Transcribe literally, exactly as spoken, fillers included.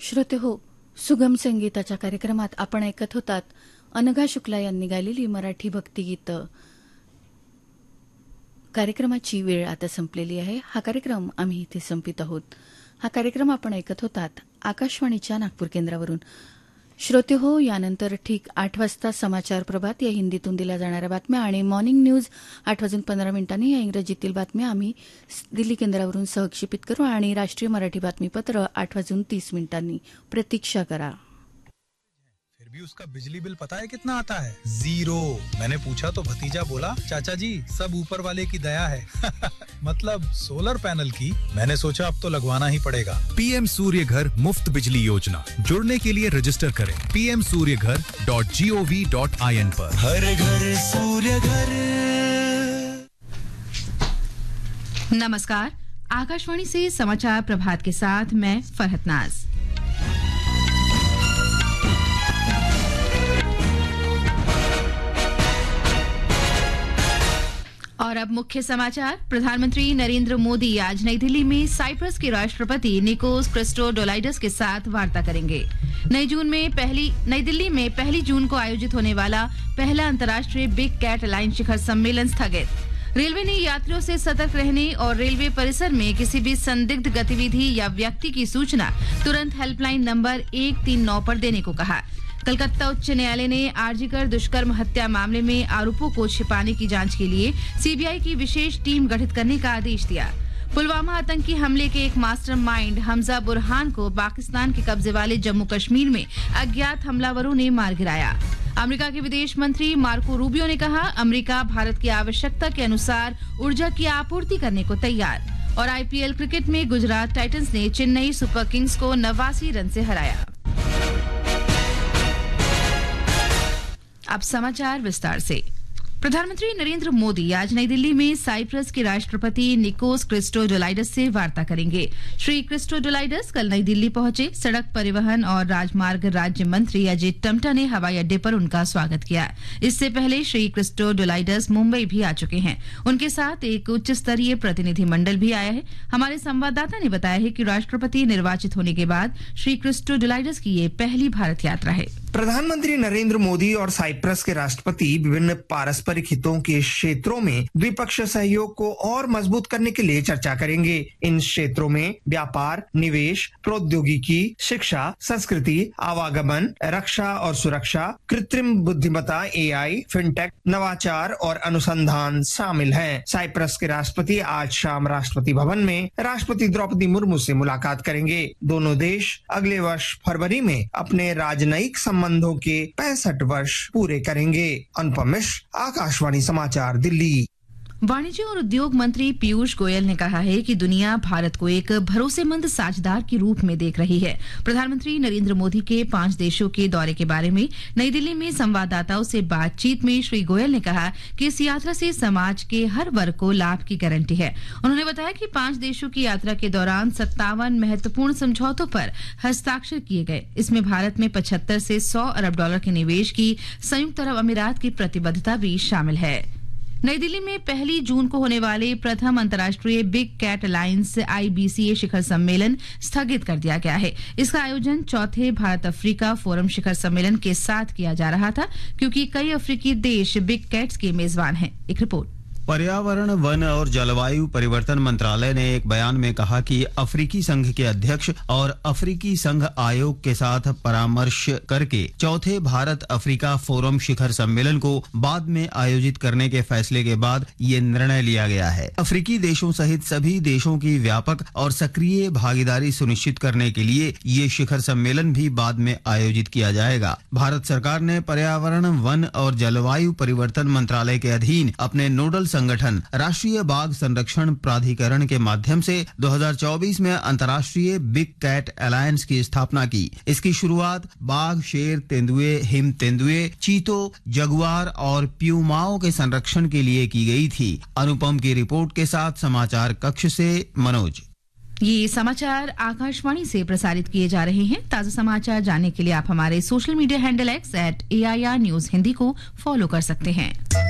श्रोते हो, सुगम संगीताच्या कार्यक्रमात आपण ऐकत होतात अनघा शुक्ला यांनी गायलेली मराठी भक्तिगीतं. कार्यक्रमाची वेळ आता संपलेली आहे. हा कार्यक्रम आम्ही इथे संपित आहोत. हा कार्यक्रम आपण ऐकत होतात आकाशवाणीच्या नागपूर केंद्रावरून. श्रोते हो, यानंतर ठीक आठ वाजता समाचार प्रभात या हिंदीतून दिल्या जाणाऱ्या बातम्या आणि मॉर्निंग न्यूज आठ वाजून पंधरा मिनिटांनी या इंग्रजीतील बातम्या आम्ही दिल्ली केंद्रावरून सहक्षेपित करू आणि राष्ट्रीय मराठी बातमीपत्र आठ वाजून तीस मिनिटांनी. प्रतीक्षा करा. फिर भी उसका बिजली बिल पता है कितना आता है? जीरो. मैंने पूछा तो भतीजा बोला, चाचा जी सब ऊपर वाले की दया है. मतलब सोलर पैनल की. मैंने सोचा अब तो लगवाना ही पड़ेगा. पीएम सूर्य घर मुफ्त बिजली योजना. जुड़ने के लिए रजिस्टर करें पी एम सूर्य घर dot G O V dot I N पर. हर घर सूर्य घर. नमस्कार, आकाशवाणी से समाचार प्रभात के साथ मैं फरहत नाज. और अब मुख्य समाचार. प्रधानमंत्री नरेंद्र मोदी आज नई दिल्ली में साइप्रस के राष्ट्रपति निकोस क्रिस्टोडोलाइडस के साथ वार्ता करेंगे. नई जून में पहली नई दिल्ली में पहली जून को आयोजित होने वाला पहला अंतर्राष्ट्रीय बिग कैट अलायंस शिखर सम्मेलन स्थगित. रेलवे ने यात्रियों से सतर्क रहने और रेलवे परिसर में किसी भी संदिग्ध गतिविधि या व्यक्ति की सूचना तुरंत हेल्पलाइन नंबर एक तीन नौ पर देने को कहा. कलकत्ता उच्च न्यायालय ने आरजीकर दुष्कर्म हत्या मामले में आरोपों को छिपाने की जांच के लिए सीबीआई की विशेष टीम गठित करने का आदेश दिया. पुलवामा आतंकी हमले के एक मास्टरमाइंड हमजा बुरहान को पाकिस्तान के कब्जे वाले जम्मू कश्मीर में अज्ञात हमलावरों ने मार गिराया. अमेरिका के विदेश मंत्री मार्को रूबियो ने कहा, अमेरिका भारत की आवश्यकता के अनुसार ऊर्जा की आपूर्ति करने को तैयार. और आईपीएल क्रिकेट में गुजरात टाइटंस ने चेन्नई सुपर किंग्स को नवासी रन से हराया. अब समाचार विस्तार से. प्रधानमंत्री नरेंद्र मोदी आज नई दिल्ली में साइप्रस के राष्ट्रपति निकोस क्रिस्टोडोलाइडस से वार्ता करेंगे. श्री क्रिस्टोडोलाइडस कल नई दिल्ली पहुंचे. सड़क परिवहन और राजमार्ग राज्य मंत्री अजय टम्टा ने हवाई अड्डे पर उनका स्वागत किया. इससे पहले श्री क्रिस्टोडोलाइडस मुंबई भी आ चुके हैं. उनके साथ एक उच्च स्तरीय प्रतिनिधिमंडल भी आया है. हमारे संवाददाता ने बताया है कि राष्ट्रपति निर्वाचित होने के बाद श्री क्रिस्टोडोलाइडस की ये पहली भारत यात्रा है. प्रधानमंत्री नरेंद्र मोदी और साइप्रस के राष्ट्रपति विभिन्न पारस्परिक हितों के क्षेत्रों में द्विपक्षीय सहयोग को और मजबूत करने के लिए चर्चा करेंगे. इन क्षेत्रों में व्यापार, निवेश, प्रौद्योगिकी, शिक्षा, संस्कृति, आवागमन, रक्षा और सुरक्षा, कृत्रिम बुद्धिमत्ता, एआई, फिनटेक, नवाचार और अनुसंधान शामिल हैं. साइप्रस के राष्ट्रपति आज शाम राष्ट्रपति भवन में राष्ट्रपति द्रौपदी मुर्मू से मुलाकात करेंगे. दोनों देश अगले वर्ष फरवरी में अपने राजनयिक संबंधों के पैंसठ वर्ष पूरे करेंगे. अनुपम मिश्र, आकाशवाणी समाचार, दिल्ली. वाणिज्य और उद्योग मंत्री पीयूष गोयल ने कहा है कि दुनिया भारत को एक भरोसेमंद साझेदार के रूप में देख रही है. प्रधानमंत्री नरेंद्र मोदी के पांच देशों के दौरे के बारे में नई दिल्ली में संवाददाताओं से बातचीत में श्री गोयल ने कहा कि इस यात्रा से समाज के हर वर्ग को लाभ की गारंटी है. उन्होंने बताया कि पांच देशों की यात्रा के दौरान सत्तावन महत्वपूर्ण समझौतों पर हस्ताक्षर किए गए. इसमें भारत में पचहत्तर से सौ अरब डॉलर के निवेश की संयुक्त अरब अमीरात की प्रतिबद्धता भी शामिल है. नई दिल्ली में पहली जून को होने वाले प्रथम अंतर्राष्ट्रीय बिग कैट अलायंस आईबीसीए शिखर सम्मेलन स्थगित कर दिया गया है. इसका आयोजन चौथे भारत अफ्रीका फोरम शिखर सम्मेलन के साथ किया जा रहा था क्योंकि कई अफ्रीकी देश बिग कैट्स के मेजबान हैं. एक रिपोर्ट. पर्यावरण, वन और जलवायु परिवर्तन मंत्रालय ने एक बयान में कहा कि अफ्रीकी संघ के अध्यक्ष और अफ्रीकी संघ आयोग के साथ परामर्श करके चौथे भारत अफ्रीका फोरम शिखर सम्मेलन को बाद में आयोजित करने के फैसले के बाद ये निर्णय लिया गया है. अफ्रीकी देशों सहित सभी देशों की व्यापक और सक्रिय भागीदारी सुनिश्चित करने के लिए ये शिखर सम्मेलन भी बाद में आयोजित किया जाएगा. भारत सरकार ने पर्यावरण, वन और जलवायु परिवर्तन मंत्रालय के अधीन अपने नोडल संगठन राष्ट्रीय बाघ संरक्षण प्राधिकरण के माध्यम से दो हज़ार चौबीस में अंतर्राष्ट्रीय बिग कैट अलायंस की स्थापना की. इसकी शुरुआत बाघ, शेर, तेंदुए, हिम तेंदुए, चीतो, जगुआर और प्यूमाओं के संरक्षण के लिए की गई थी. अनुपम की रिपोर्ट के साथ समाचार कक्ष से मनोज. ये समाचार आकाशवाणी से प्रसारित किए जा रहे हैं. ताजा समाचार जानने के लिए आप हमारे social media handle x eight A I R news Hindi को फॉलो कर सकते हैं.